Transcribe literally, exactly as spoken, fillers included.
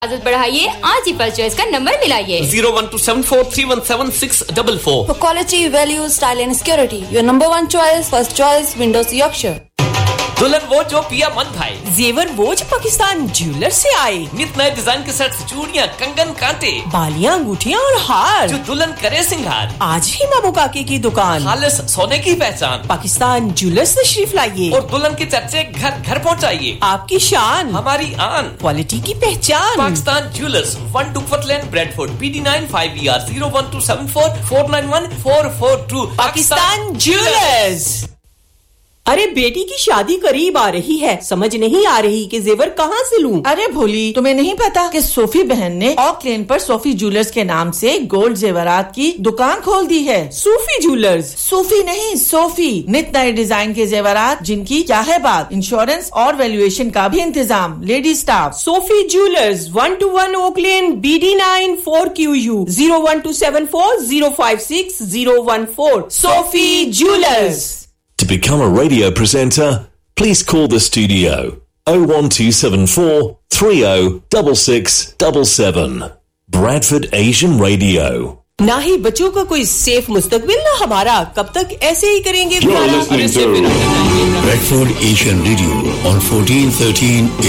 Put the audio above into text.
आदत बढ़ाइए, आज ही फर्स्ट चॉइस का number मिलाइए zero one two seven four three one seven six four four. For quality, value, style and security, your number one choice, first choice, Windows Yorkshire. दुल्हन वो जो पिया मन भाई, जेवर वो जो पाकिस्तान ज्वेलर से आए, नित नए डिजाइन के सेट्स, चूड़ियां, कंगन, कांटे, बालियां, अंगूठियां और हार, जो दुल्हन करे सिंगार। आज ही मामू काके की दुकान, खालिस सोने की पहचान, पाकिस्तान ज्वेलर्स तशरीफ लाइए और दुल्हन के चर्चे घर घर पहुंचाइए। आपकी शान, हमारी आन, क्वालिटी की पहचान। पाकिस्तान ज्वेलर्स, वन डुकवर्थ लेन, Bradford, B D nine five E R zero one two seven four four nine one four four two. Pakistan jewellers. अरे बेटी की शादी करीब आ रही है, समझ नहीं आ रही कि जेवर कहाँ से लूं। अरे भोली, तुम्हें नहीं पता कि सोफी बहन ने ऑक लेन पर सोफी ज्वेलर्स के नाम से गोल्ड जेवरात की दुकान खोल दी है। Sophie jewellers? सोफी नहीं, सोफी। नित नए डिजाइन के जेवरात जिनकी चाहे बात, इंश्योरेंस और वैल्यूएशन का भी इंतजाम, lady staff. Sophie jewellers, one to one okay lane, B D nine four Q U zero one two seven four zero five six zero one four. Sophie jewellers. To become a radio presenter, please call the studio oh one two seven four three oh six six seven seven. Bradford Asian Radio. ना ही बच्चों का कोई safe मुस्तकबिल, ना हमारा। कब तक ऐसे ही करेंगे? You're listening to Bradford Asian Radio on fourteen thirteen